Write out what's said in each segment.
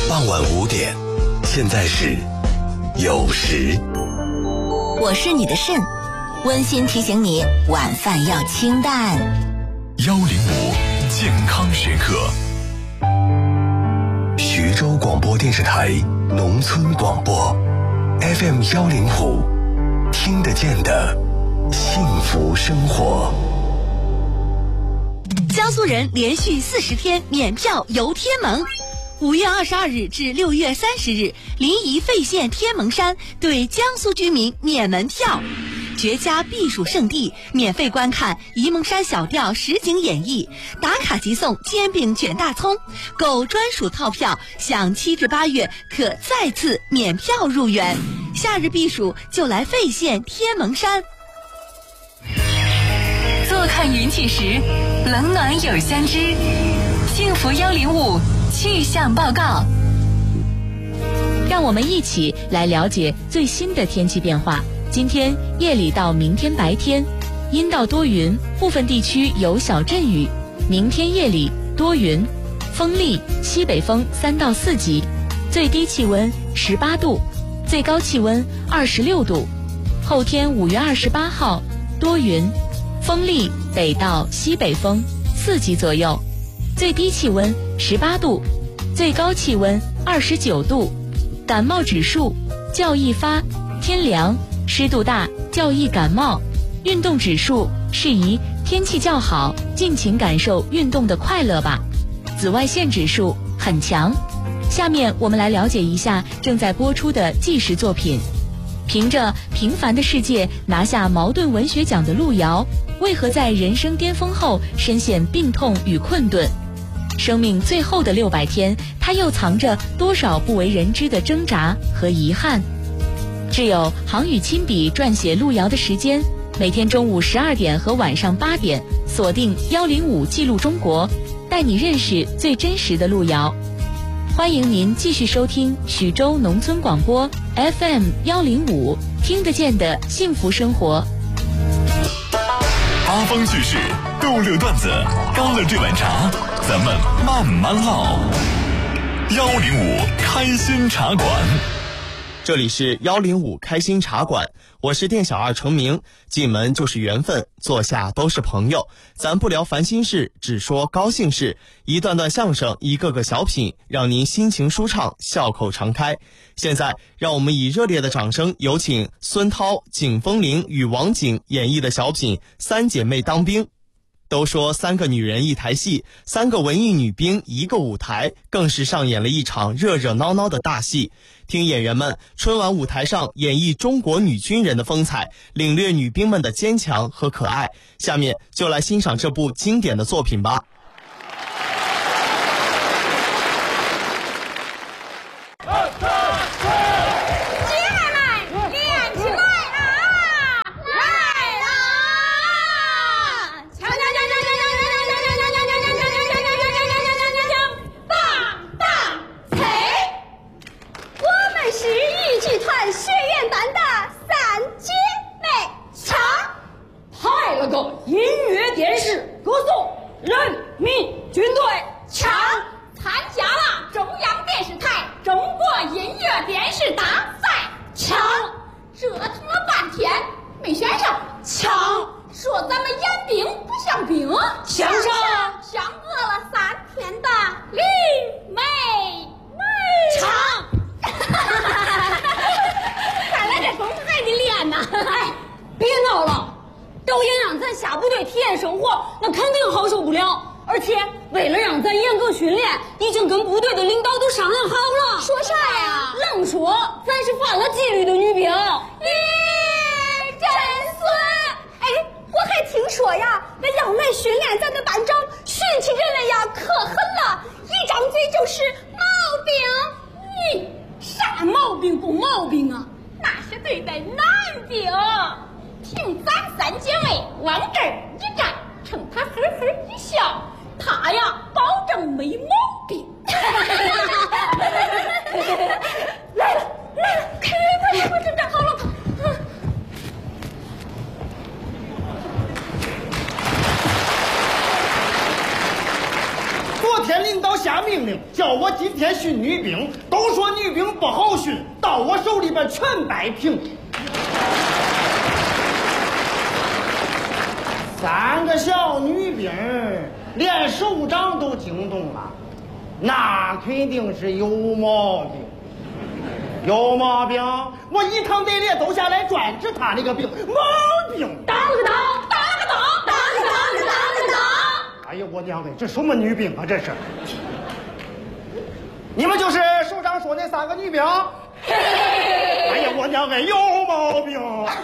傍晚5点，现在是酉时。 我是你的肾，温馨提醒你晚饭要清淡。 105健康时刻，徐州广播电视台农村广播 FM 105，听得见的幸福生活。 江苏人连续40天免票游天门。5月22日至6月30日，临沂费县天门山对江苏居民免门票，绝佳避暑胜地，免费观看沂蒙山小调实景演绎，打卡即送煎饼卷大葱，购专属套票享7至8月可再次免票入园。夏日避暑就来费县天门山。 坐看云起时，冷暖有相知。幸福105气象报告， 让我们一起来了解最新的天气变化。今天夜里到明天白天，阴到多云，部分地区有小阵雨。明天夜里多云，风力西北风3到4级，最低气温18度，最高气温26度。后天5月28号多云，风力北到西北风4级左右，最低气温18度，最高气温29度。感冒指数较易发，天凉，湿度大，较易感冒。运动指数适宜，天气较好，尽情感受运动的快乐吧。紫外线指数很强。下面我们来了解一下正在播出的纪实作品。凭着《平凡的世界》拿下茅盾文学奖的路遥，为何在人生巅峰后深陷病痛与困顿？生命最后的600天，他又藏着多少不为人知的挣扎和遗憾？只有航宇亲笔撰写路遥的时间，每天中午12点和晚上8点，锁定105记录中国，带你认识最真实的路遥。欢迎您继续收听徐州农村广播 FM 105，听得见的幸福生活。 八方趣事，逗乐段子，高乐这碗茶，咱们慢慢唠。105开心茶馆。 这里是105开心茶馆，我是店小二程明。进门就是缘分，坐下都是朋友，咱不聊烦心事，只说高兴事。一段段相声，一个个小品，让您心情舒畅，笑口常开。现在让我们以热烈的掌声，有请孙涛、景风铃与王景演绎的小品《三姐妹当兵》。都说3个女人一台戏，3个文艺女兵一个舞台，更是上演了一场热热闹闹的大戏。听演员们春晚舞台上演绎中国女军人的风采，领略女兵们的坚强和可爱。下面就来欣赏这部经典的作品吧。 音乐电视歌颂人民军队强，参加了中央电视台中国音乐电视大赛强，折腾了半天没选上强，说咱们演兵不像兵，像啥？像饿了3天的李美美强。看来这功夫还得练呢。哎，别闹了。导演让咱下部队体验生活，那肯定好受不了。而且为了让咱严格训练，已经跟部队的领导都商量好了。说啥呀？愣说咱是犯了纪律的女兵。咦，真损！哎，我还听说呀，那要来训练咱的班长，训起人来呀可狠了，一张嘴就是毛病。啥毛病不毛病啊？那是对待男兵。凭咱3姐妹往这儿一站，冲他呵呵一笑，他呀保证没毛病。来了，快站好了。 昨天领导下命令， 叫我今天训女兵，都说女兵不好训，到我手里边全摆平。3个小女兵连首长都惊动了，那肯定是有毛病。有毛病！我一趟队列都下来专治他那个病，毛病！ 打了个倒，打了个倒，打了个倒，打了个倒！ 哎呀，我娘哎，这什么女兵啊？这是！你们就是首长说那3个女兵？哎呀，我娘哎，有毛病！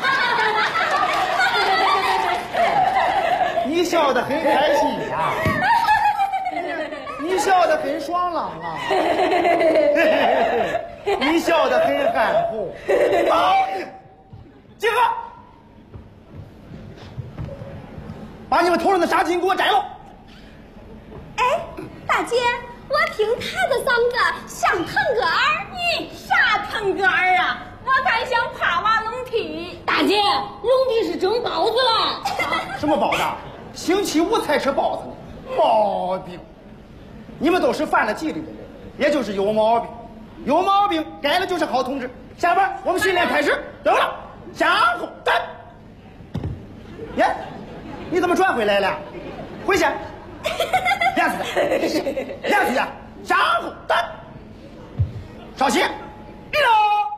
你笑得很开心呀、你笑得很爽朗啊！你笑得很含糊。毛病！集合！把你们头上的纱巾给我摘了。 哎，大姐，我听他的嗓子像腾格尔，你啥腾格尔啊？我看像帕瓦隆蒂。大姐，隆蒂是蒸包子了。 什么包子？星期五才吃包子呢。毛病！你们都是犯了纪律的人，也就是有毛病。有毛病，改了就是好同志。下班我们训练开始。对了，向后站。耶，你怎么转回来了？回去。练死他！练死他！向后站。稍息。立正。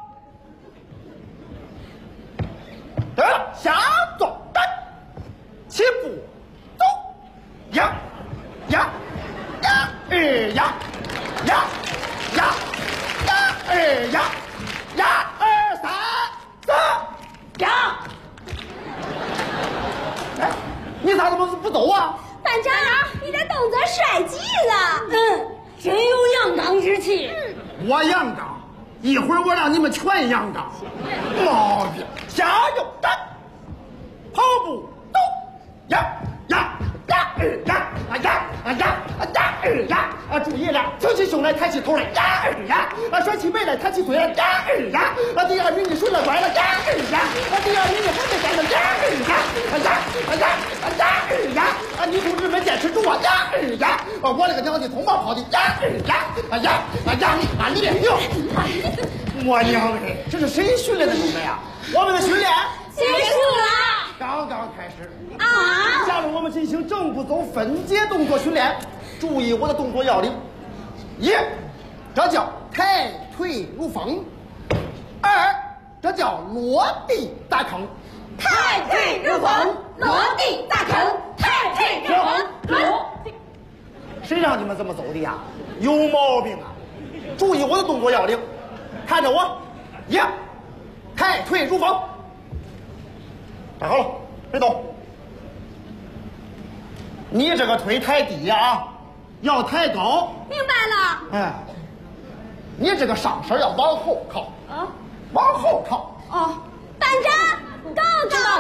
对了，向左站。起步走。呀呀呀！呀呀呀呀！呀呀！1、2、3、4，呀！哎，你咋怎么不走啊？ 班长，你的动作帅极了。真有阳刚之气。 我阳刚，一会儿我让你们全阳刚。毛病！向右站，跑步走，呀呀呀呀呀呀呀！注意了，挺起胸来，抬起头来，甩起背来，抬起腿来，第2名你顺了拐了，第2名你还没改呢，女同志们坚持住啊！我勒个娘的，通马跑的，李连平，我娘的，这是谁训练的你们呀？我们的训练结束了， 刚刚开始啊！ 下面我们进行正步走分解动作训练，注意我的动作要领。1，这叫抬腿入风；2，这叫落地砸坑。 抬腿入风，落地砸坑，抬腿入风，落地。 谁让你们这么走的呀？有毛病啊！注意我的动作要领，看着我。1，抬腿入风。站好了，别动。你这个腿太低呀，要抬高。 明白了。 你这个上身要往后靠。 啊， 往后靠。 哦，班长，高高。